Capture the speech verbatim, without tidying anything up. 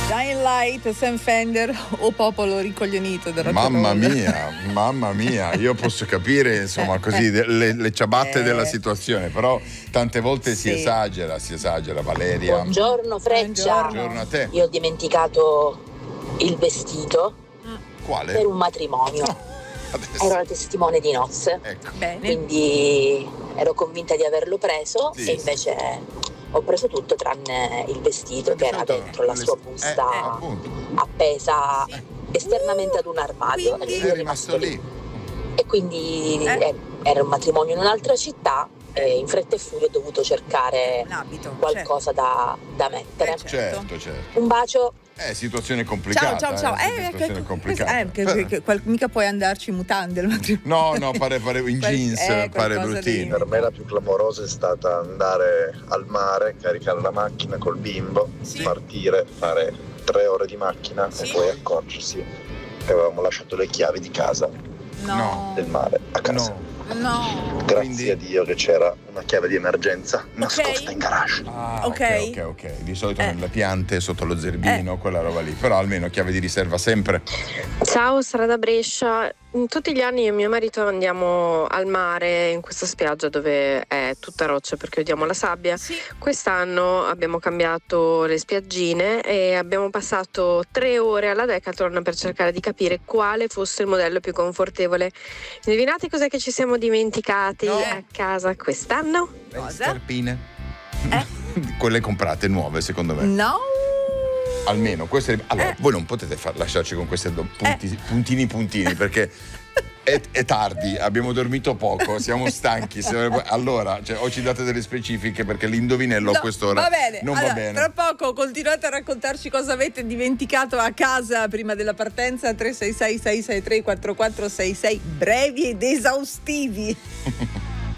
Dying Light, Sam Fender o popolo ricoglionito del rock and roll. Mamma mia, mamma mia, io posso capire insomma così le, le ciabatte Eh. della situazione, però tante volte si Sì. esagera, si esagera, Valeria. Buongiorno Freccia. Buongiorno a te. Io ho dimenticato il vestito per Quale? un matrimonio. Adesso. Ero la testimone di nozze, Ecco. Bene. quindi ero convinta di averlo preso Sì. e invece ho preso tutto tranne il vestito che era dentro la sua Eh, busta appunto. appesa esternamente ad un armadio. Quindi- E lui È rimasto lì. E quindi Eh. eh, era un matrimonio in un'altra città e in fretta e furia ho dovuto cercare L'abito. qualcosa da, da mettere. Eh, certo. Certo, certo. Un bacio. È situazione Ciao, complicata. ciao, ciao. Eh, Eh, situazione che- complicata. eh, che- Però- che- qual- mica puoi andarci in mutande al matrimonio. No, no, pare, pare in Qual- jeans, eh, pare qualcosa di- bruttino. Per me la più clamorosa è stata andare al mare, caricare la macchina col bimbo, Sì. partire, fare tre ore di macchina Sì. e poi accorgersi che avevamo lasciato le chiavi di casa No. del mare a casa. No. No. Grazie Quindi- a Dio che c'era una chiave di emergenza nascosta in garage. Ah, Ok. ok, ok, ok. Di solito Eh. nelle piante, sotto lo zerbino, quella roba lì. Però almeno chiave di riserva sempre. Ciao, Sara da Brescia. In tutti gli anni io e mio marito andiamo al mare in questa spiaggia dove è tutta roccia perché odiamo la sabbia. Sì. Quest'anno abbiamo cambiato le spiaggine e abbiamo passato tre ore alla Decathlon per cercare di capire quale fosse il modello più confortevole. Indovinate cos'è che ci siamo dimenticati No. a casa quest'anno? Le Cosa? scarpine. Eh? Quelle comprate nuove, secondo me. No. Almeno queste. Allora, Eh. voi non potete far, lasciarci con questi punti, puntini puntini perché è, è tardi, abbiamo dormito poco, siamo stanchi. se- allora, cioè, o ci date delle specifiche perché l'indovinello a No, quest'ora va bene. non Allora, va bene. tra poco continuate a raccontarci cosa avete dimenticato a casa prima della partenza. Tre sei sei sei sei tre quattro quattro sei sei, brevi ed esaustivi.